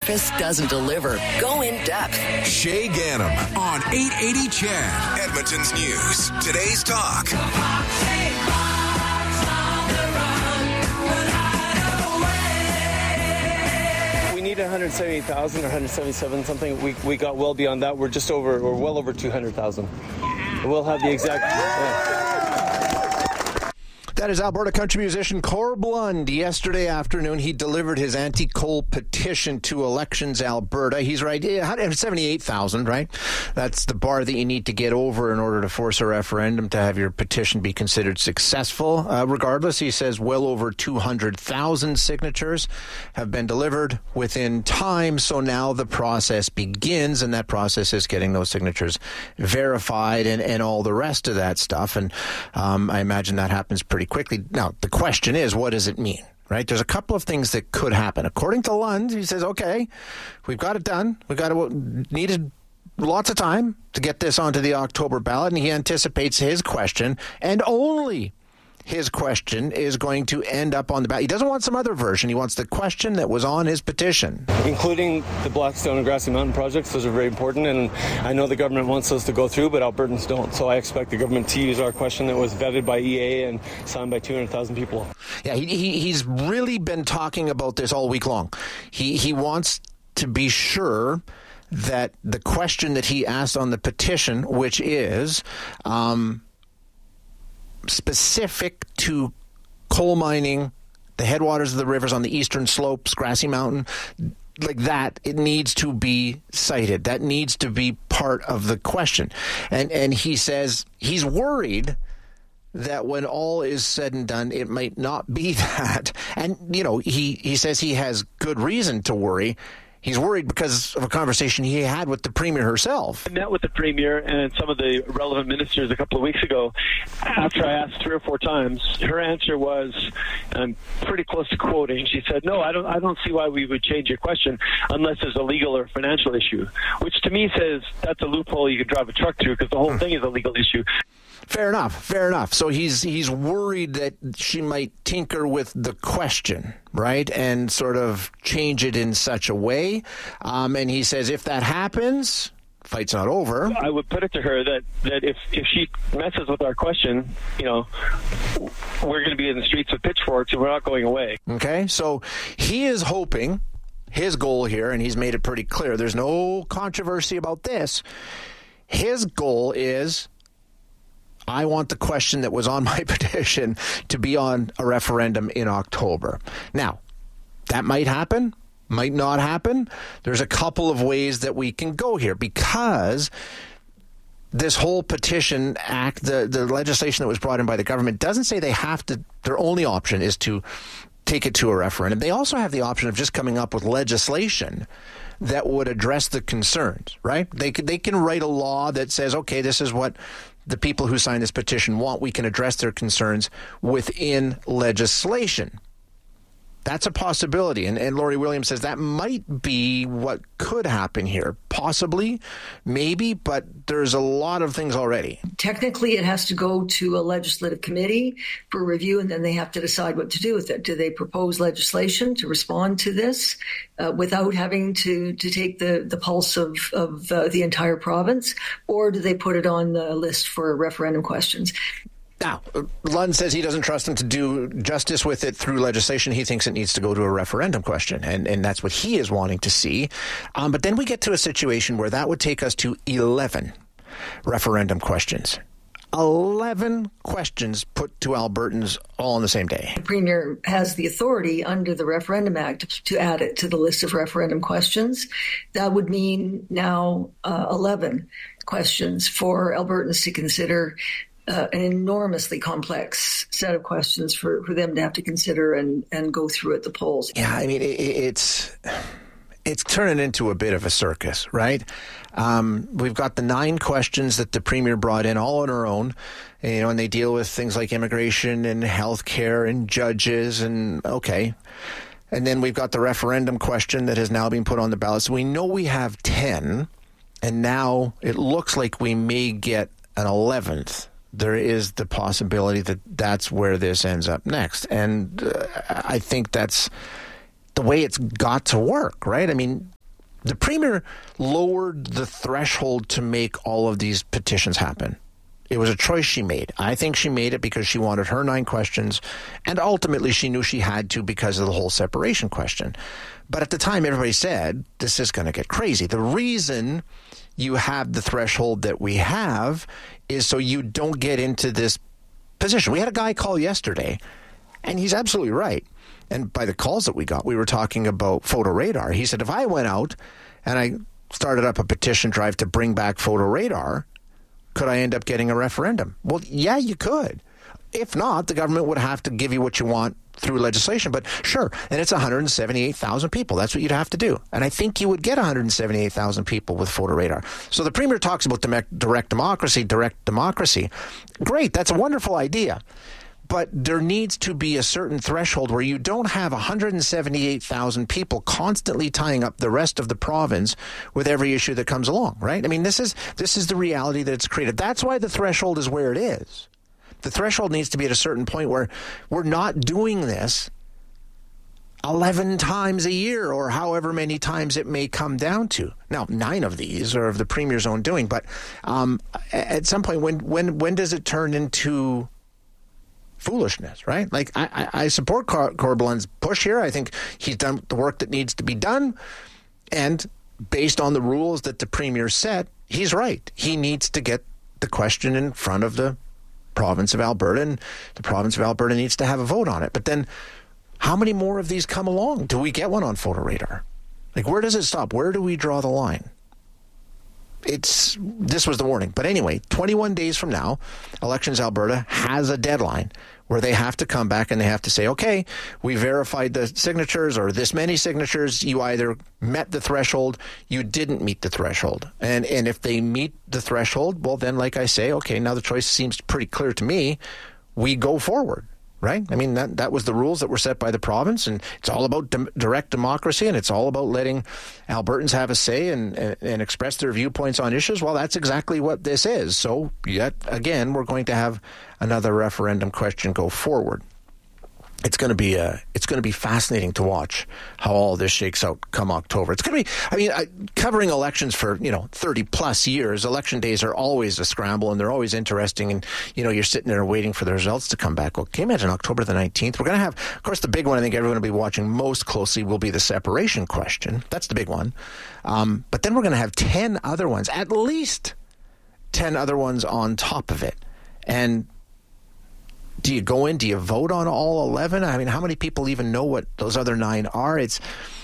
surface doesn't deliver. Go in depth. Shay Ganem on 880 CHED. Edmonton's News. Today's talk. We need 178,000 or 177 something. We got well beyond that. We're well over 200,000. We'll have the exact... That is Alberta country musician Cor Blund. Yesterday afternoon, he delivered his anti-coal petition to Elections Alberta. He's right, 178,000, right? That's the bar that you need to get over in order to force a referendum to have your petition be considered successful. Regardless, he says well over 200,000 signatures have been delivered within time. So now the process begins, and that process is getting those signatures verified and all the rest of that stuff. And I imagine that happens pretty quickly. Now, the question is, what does it mean, right? There's a couple of things that could happen. According to Lund, he says, okay, we've got it done. Needed lots of time to get this onto the October ballot, and he anticipates his question, and only his question, is going to end up on the ballot. He doesn't want some other version. He wants the question that was on his petition. Including the Blackstone and Grassy Mountain projects. Those are very important, and I know the government wants those to go through, but Albertans don't. So I expect the government to use our question that was vetted by EA and signed by 200,000 people. Yeah, he's really been talking about this all week long. He wants to be sure that the question that he asked on the petition, which is... specific to coal mining, the headwaters of the rivers on the eastern slopes, Grassy Mountain, like that, it needs to be cited. That needs to be part of the question. And he says he's worried that when all is said and done, it might not be that. And, you know, he says he has good reason to worry. He's worried because of a conversation he had with the Premier herself. I met with the Premier and some of the relevant ministers a couple of weeks ago. After I asked 3 or 4 times, her answer was, I'm pretty close to quoting, she said, no, I don't see why we would change your question unless there's a legal or financial issue, which to me says that's a loophole you could drive a truck through because the whole thing is a legal issue. Fair enough. So he's worried that she might tinker with the question, right, and sort of change it in such a way. And he says if that happens, fight's not over. I would put it to her that if she messes with our question, you know, we're going to be in the streets with pitchforks and we're not going away. Okay, so he is hoping, his goal here, and he's made it pretty clear, there's no controversy about this, his goal is... I want the question that was on my petition to be on a referendum in October. Now, that might happen, might not happen. There's a couple of ways that we can go here because this whole petition act, the legislation that was brought in by the government, doesn't say they have to, their only option is to take it to a referendum. They also have the option of just coming up with legislation that would address the concerns, right? They can write a law that says, okay, this is what the people who sign this petition want. We can address their concerns within legislation. That's a possibility. And Lori Williams says that might be what could happen here. Possibly, maybe, but there's a lot of things already. Technically, it has to go to a legislative committee for review, and then they have to decide what to do with it. Do they propose legislation to respond to this without having to take the pulse of the entire province, or do they put it on the list for referendum questions? Now, Lund says he doesn't trust them to do justice with it through legislation. He thinks it needs to go to a referendum question, and that's what he is wanting to see. But then we get to a situation where that would take us to 11 referendum questions. 11 questions put to Albertans all on the same day. The Premier has the authority under the Referendum Act to add it to the list of referendum questions. That would mean now 11 questions for Albertans to consider. An enormously complex set of questions for them to have to consider and go through at the polls. Yeah, I mean, it's turning into a bit of a circus, right? We've got the 9 questions that the Premier brought in all on her own, you know, and they deal with things like immigration and healthcare and judges and okay. And then we've got the referendum question that has now been put on the ballot. So we know we have 10, and now it looks like we may get an 11th. There is the possibility that that's where this ends up next. And I think that's the way it's got to work, right? I mean, The Premier lowered the threshold to make all of these petitions happen. It was a choice she made. I think she made it because she wanted her 9 questions, and ultimately she knew she had to because of the whole separation question. But at the time, everybody said, this is going to get crazy. The reason you have the threshold that we have is so you don't get into this position. We had a guy call yesterday, and he's absolutely right. And by the calls that we got, we were talking about photo radar. He said, if I went out and I started up a petition drive to bring back photo radar, could I end up getting a referendum? Well, yeah, you could. If not, the government would have to give you what you want through legislation. But sure, and it's 178,000 people. That's what you'd have to do. And I think you would get 178,000 people with photo radar. So the Premier talks about direct democracy. Great, that's a wonderful idea. But there needs to be a certain threshold where you don't have 178,000 people constantly tying up the rest of the province with every issue that comes along, right? I mean, this is the reality that it's created. That's why the threshold is where it is. The threshold needs to be at a certain point where we're not doing this 11 times a year or however many times it may come down to. Now, 9 of these are of the Premier's own doing, but at some point, when does it turn into foolishness, right? Like, I support Corbellin's push here. I think he's done the work that needs to be done. And based on the rules that the Premier set, he's right. He needs to get the question in front of the province of Alberta, and the province of Alberta needs to have a vote on it. But then how many more of these come along? Do we get one on photo radar? Like, where does it stop? Where do we draw the line? This was the warning. But anyway, 21 days from now, Elections Alberta has a deadline where they have to come back and they have to say, okay, we verified the signatures or this many signatures. You either met the threshold, you didn't meet the threshold. And if they meet the threshold, well, then, like I say, okay, now the choice seems pretty clear to me. We go forward. Right? I mean, that was the rules that were set by the province, and it's all about direct democracy, and it's all about letting Albertans have a say and express their viewpoints on issues. Well, that's exactly what this is. So, yet again, we're going to have another referendum question go forward. It's going to be fascinating to watch how all this shakes out come October. It's going to be, I mean, covering elections for 30 plus years. Election days are always a scramble, and they're always interesting. And you're sitting there waiting for the results to come back. Well, can you imagine October the 19th? We're going to have, of course, the big one. I think everyone will be watching most closely will be the separation question. That's the big one. But then we're going to have 10 other ones, at least 10 other ones on top of it, and. Do you go in? Do you vote on all 11? I mean, how many people even know what those other 9 are? It's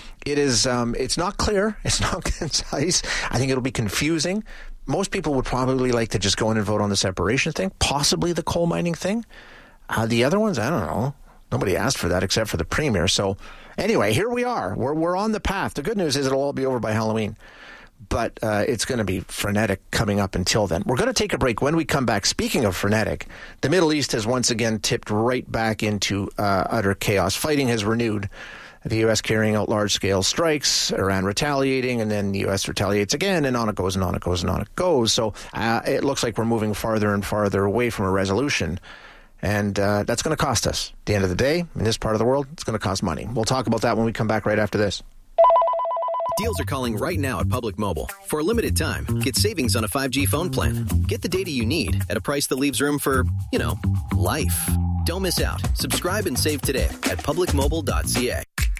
not clear. It's not concise. I think it'll be confusing. Most people would probably like to just go in and vote on the separation thing, possibly the coal mining thing. The other ones, I don't know. Nobody asked for that except for the Premier. So anyway, here we are. We're on the path. The good news is it'll all be over by Halloween. But it's going to be frenetic coming up until then. We're going to take a break. When we come back, speaking of frenetic, the Middle East has once again tipped right back into utter chaos. Fighting has renewed. The U.S. carrying out large-scale strikes, Iran retaliating, and then the U.S. retaliates again, and on it goes, and on it goes, and on it goes. So it looks like we're moving farther and farther away from a resolution. And that's going to cost us. At the end of the day, in this part of the world, it's going to cost money. We'll talk about that when we come back right after this. Deals are calling right now at Public Mobile. For a limited time, get savings on a 5G phone plan. Get the data you need at a price that leaves room for, life. Don't miss out. Subscribe and save today at publicmobile.ca.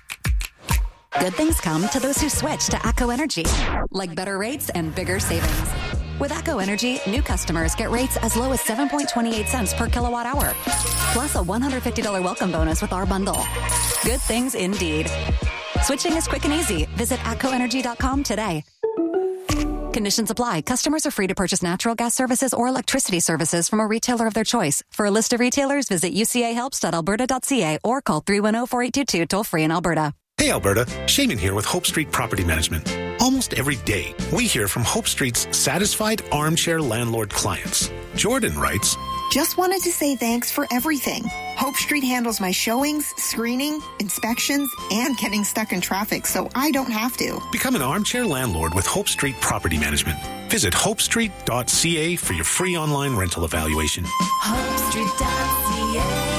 Good things come to those who switch to ACO Energy, like better rates and bigger savings. With ACO Energy, new customers get rates as low as 7.28 cents per kilowatt hour, plus a $150 welcome bonus with our bundle. Good things indeed. Switching is quick and easy. Visit ACOenergy.com today. Conditions apply. Customers are free to purchase natural gas services or electricity services from a retailer of their choice. For a list of retailers, visit ucahelps.alberta.ca or call 310-4822 toll-free in Alberta. Hey Alberta, Shaman here with Hope Street Property Management. Almost every day, we hear from Hope Street's satisfied armchair landlord clients. Jordan writes, just wanted to say thanks for everything. Hope Street handles my showings, screening, inspections, and getting stuck in traffic so I don't have to. Become an armchair landlord with Hope Street Property Management. Visit hopestreet.ca for your free online rental evaluation. hopestreet.ca.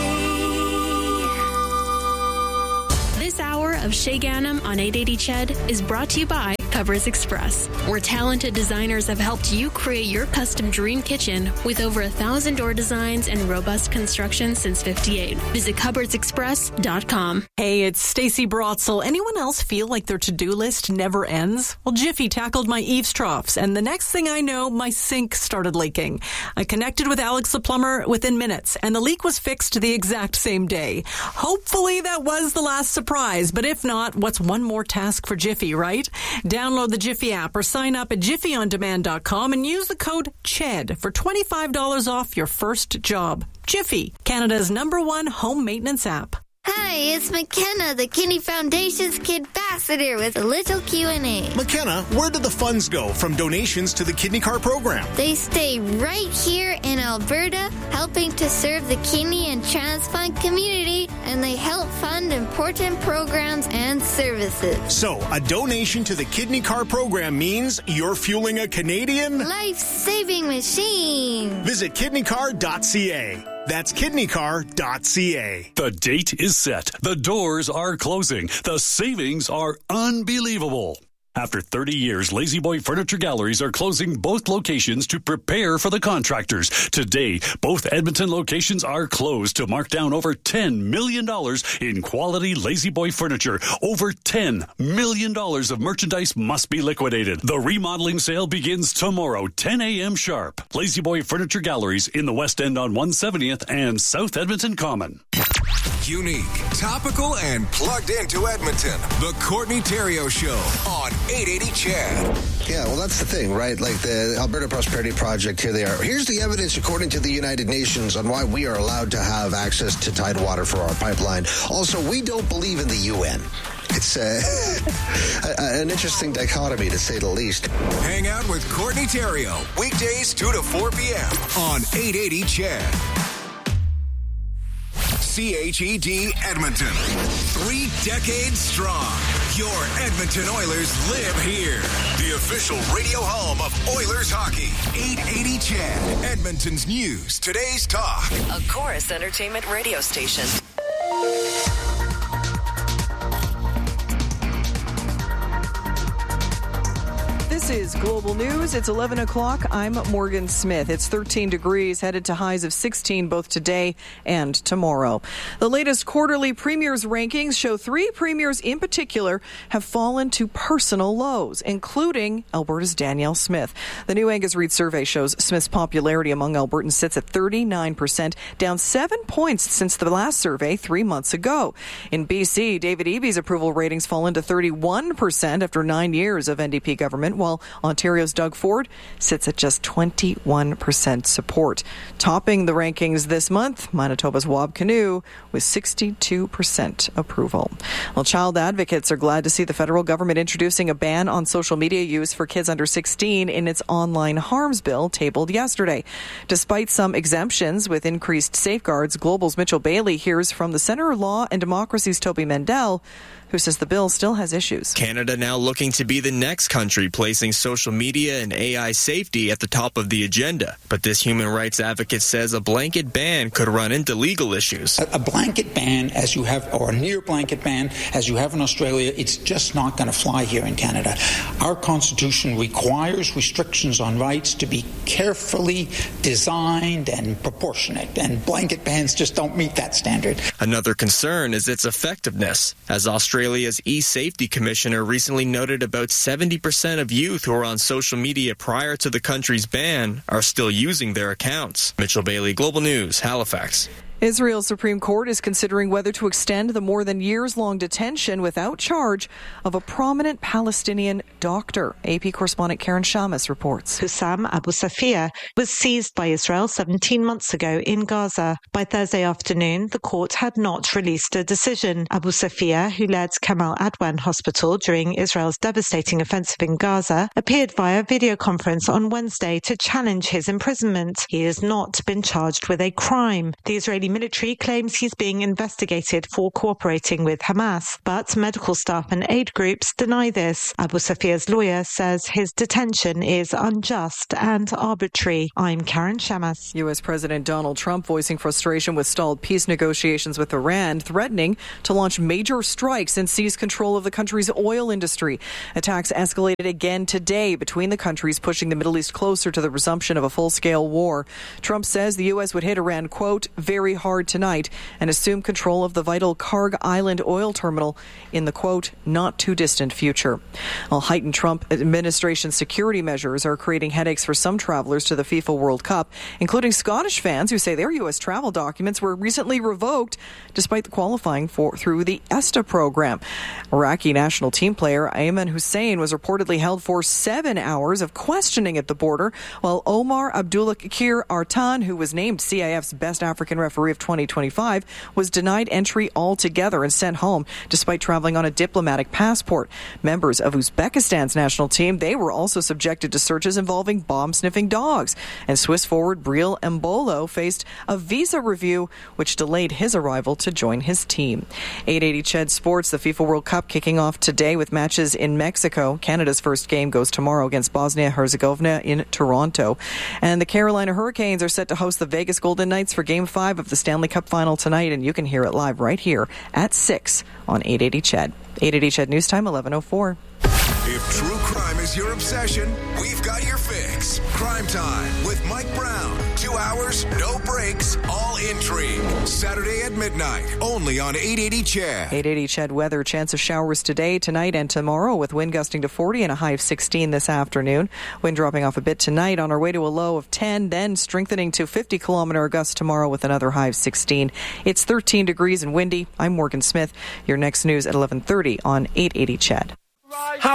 This hour of Shay Ganem on 880 CHED is brought to you by Cupboards Express, where talented designers have helped you create your custom dream kitchen with over 1,000 door designs and robust construction since '58. Visit cupboardsexpress.com. Hey, it's Stacey Brotzel. Anyone else feel like their to-do list never ends? Well, Jiffy tackled my eaves troughs, and the next thing I know, my sink started leaking. I connected with Alex the plumber within minutes, and the leak was fixed the exact same day. Hopefully that was the last surprise, but if not, what's one more task for Jiffy, right? Download the Jiffy app or sign up at jiffyondemand.com and use the code CHED for $25 off your first job. Jiffy, Canada's #1 home maintenance app. Hi, it's McKenna, the Kidney Foundation's Kidbassador with a little Q&A. McKenna, where do the funds go from donations to the Kidney Car program? They stay right here in Alberta, helping to serve the kidney and transplant community, and they help fund important programs and services. So, a donation to the Kidney Car program means you're fueling a Canadian life-saving machine. Visit kidneycar.ca. That's kidneycar.ca. The date is set. The doors are closing. The savings are unbelievable. After 30 years, Lazy Boy Furniture Galleries are closing both locations to prepare for the contractors. Today, both Edmonton locations are closed to mark down over $10 million in quality Lazy Boy furniture. Over $10 million of merchandise must be liquidated. The remodeling sale begins tomorrow, 10 a.m. sharp. Lazy Boy Furniture Galleries in the West End on 170th and South Edmonton Common. Unique, topical, and plugged into Edmonton. The Courtney Theriault Show on 880 CHED. Yeah, well, that's the thing, right? Like the Alberta Prosperity Project, here they are. Here's the evidence, according to the United Nations, on why we are allowed to have access to tidal water for our pipeline. Also, we don't believe in the UN. It's an interesting dichotomy, to say the least. Hang out with Courtney Theriault, weekdays 2 to 4 p.m. on 880 CHED. CHED Edmonton. 3 decades strong. Your Edmonton Oilers live here. The official radio home of Oilers hockey. 880 CHED. Edmonton's news. Today's talk. A Chorus Entertainment radio station. This is Global News. It's 11 o'clock. I'm Morgan Smith. It's 13 degrees, headed to highs of 16 both today and tomorrow. The latest quarterly premiers rankings show 3 premiers in particular have fallen to personal lows, including Alberta's Danielle Smith. The new Angus Reid survey shows Smith's popularity among Albertans sits at 39%, down 7 points since the last survey 3 months ago. In BC, David Eby's approval ratings fallen to 31% after 9 years of NDP government, while Ontario's Doug Ford sits at just 21% support. Topping the rankings this month, Manitoba's Wab Kinew with 62% approval. Well, child advocates are glad to see the federal government introducing a ban on social media use for kids under 16 in its online harms bill tabled yesterday. Despite some exemptions with increased safeguards, Global's Mitchell Bailey hears from the Centre of Law and Democracy's Toby Mendel, who says the bill still has issues. Canada now looking to be the next country placing social media and AI safety at the top of the agenda. But this human rights advocate says a blanket ban could run into legal issues. A blanket ban, as you have, or a near blanket ban, as you have in Australia, it's just not going to fly here in Canada. Our Constitution requires restrictions on rights to be carefully designed and proportionate, and blanket bans just don't meet that standard. Another concern is its effectiveness, as Australia's e-safety commissioner recently noted about 70% of youth who are on social media prior to the country's ban are still using their accounts. Mitchell Bailey, Global News, Halifax. Israel's Supreme Court is considering whether to extend the more than years-long detention without charge of a prominent Palestinian doctor. AP correspondent Karen Shamus reports. Hussam Abu Safia was seized by Israel 17 months ago in Gaza. By Thursday afternoon, the court had not released a decision. Abu Safia, who led Kamal Adwan Hospital during Israel's devastating offensive in Gaza, appeared via video conference on Wednesday to challenge his imprisonment. He has not been charged with a crime. The Israeli military claims he's being investigated for cooperating with Hamas, but medical staff and aid groups deny this. Abu Safia's lawyer says his detention is unjust and arbitrary. I'm Karen Shamas. U.S. President Donald Trump voicing frustration with stalled peace negotiations with Iran, threatening to launch major strikes and seize control of the country's oil industry. Attacks escalated again today between the countries, pushing the Middle East closer to the resumption of a full-scale war. Trump says the U.S. would hit Iran, quote, very hard tonight and assume control of the vital Karg Island oil terminal in the, quote, not too distant future. While heightened Trump administration security measures are creating headaches for some travelers to the FIFA World Cup, including Scottish fans who say their U.S. travel documents were recently revoked despite the qualifying through the ESTA program. Iraqi national team player Ayman Hussein was reportedly held for 7 hours of questioning at the border, while Omar Abdulakir Artan, who was named CIF's Best African Referee of 2025, was denied entry altogether and sent home despite traveling on a diplomatic passport. Members of Uzbekistan's national team, they were also subjected to searches involving bomb-sniffing dogs. And Swiss forward Breel Embolo faced a visa review, which delayed his arrival to join his team. 880 Ched Sports, the FIFA World Cup kicking off today with matches in Mexico. Canada's first game goes tomorrow against Bosnia-Herzegovina in Toronto. And the Carolina Hurricanes are set to host the Vegas Golden Knights for Game 5 of the Stanley Cup Final tonight, and you can hear it live right here at 6 on 880 Ched. 880 Ched News Time, 11:04. If true crime is your obsession, we've got your fix. Crime Time with Mike Brown. 2 hours, no breaks, all intrigue. Saturday at midnight, only on 880 Ched. 880 Ched weather. Chance of showers today, tonight, and tomorrow with wind gusting to 40 and a high of 16 this afternoon. Wind dropping off a bit tonight on our way to a low of 10, then strengthening to 50-kilometer gusts tomorrow with another high of 16. It's 13 degrees and windy. I'm Morgan Smith. Your next news at 11:30 on 880 Ched.